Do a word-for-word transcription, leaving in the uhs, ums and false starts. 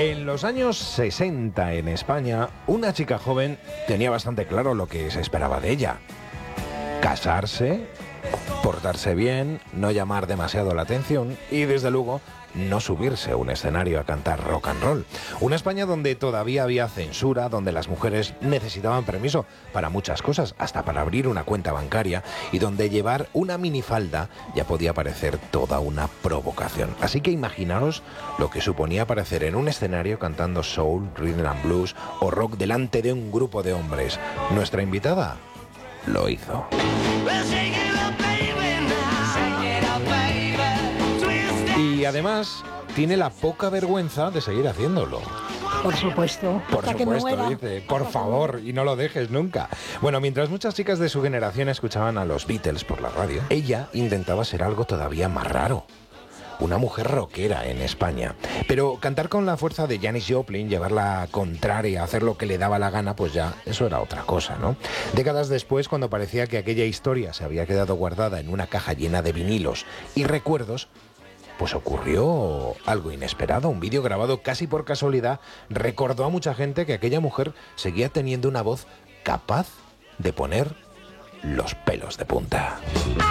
En los años sesenta en España, una chica joven tenía bastante claro lo que se esperaba de ella. Casarse, portarse bien, no llamar demasiado la atención y, desde luego, no subirse a un escenario a cantar rock and roll. Una España donde todavía había censura, donde las mujeres necesitaban permiso para muchas cosas, hasta para abrir una cuenta bancaria, y donde llevar una minifalda ya podía parecer toda una provocación. Así que imaginaros lo que suponía aparecer en un escenario cantando soul, rhythm and blues o rock delante de un grupo de hombres. Nuestra invitada lo hizo. Y además tiene la poca vergüenza de seguir haciéndolo. Por supuesto. Por Hasta que me supuesto, muera. dice, por favor, y no lo dejes nunca. Bueno, mientras muchas chicas de su generación escuchaban a los Beatles por la radio, ella intentaba ser algo todavía más raro. Una mujer rockera en España. Pero cantar con la fuerza de Janis Joplin, llevar la contraria, hacer lo que le daba la gana, pues ya eso era otra cosa, ¿no? Décadas después, cuando parecía que aquella historia se había quedado guardada en una caja llena de vinilos y recuerdos, pues ocurrió algo inesperado. Un vídeo grabado casi por casualidad recordó a mucha gente que aquella mujer seguía teniendo una voz capaz de poner los pelos de punta.